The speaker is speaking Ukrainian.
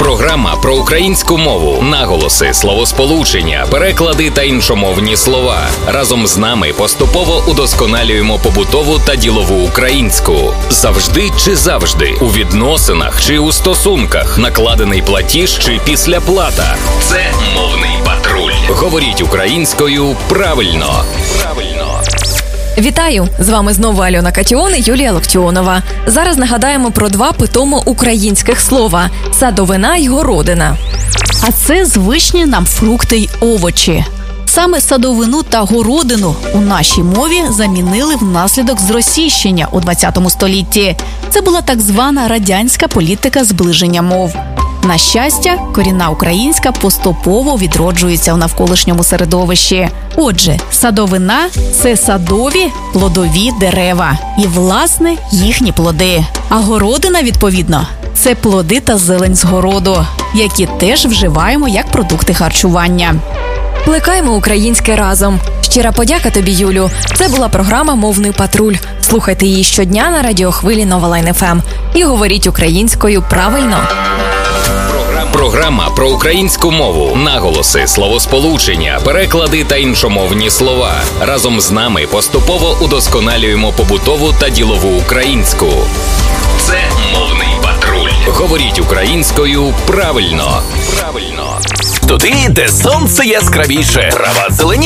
Програма про українську мову, наголоси, словосполучення, переклади та іншомовні слова. Разом з нами поступово удосконалюємо побутову та ділову українську. Завжди чи завжди, у відносинах чи у стосунках, накладений платіж чи післяплата. Це мовний патруль. Говоріть українською правильно. Вітаю! З вами знову Альона Катіон і Юлія Локтіонова. Зараз нагадаємо про два питомо українських слова – садовина й городина. А це звичні нам фрукти й овочі. Саме садовину та городину у нашій мові замінили внаслідок зросійщення у ХХ столітті. Це була так звана радянська політика зближення мов. На щастя, корінна українська поступово відроджується у навколишньому середовищі. Отже, садовина – це садові плодові дерева і, власне, їхні плоди. А городина, відповідно, це плоди та зелень з городу, які теж вживаємо як продукти харчування. Плекаємо українське разом. Щира подяка тобі, Юлю. Це була програма «Мовний патруль». Слухайте її щодня на радіохвилі Нова Лайн ФМ. І говоріть українською правильно. Програма про українську мову, наголоси, словосполучення, переклади та іншомовні слова. Разом з нами поступово удосконалюємо побутову та ділову українську. Це мовний патруль. Говоріть українською правильно. Туди, де сонце яскравіше, трава зеленіше.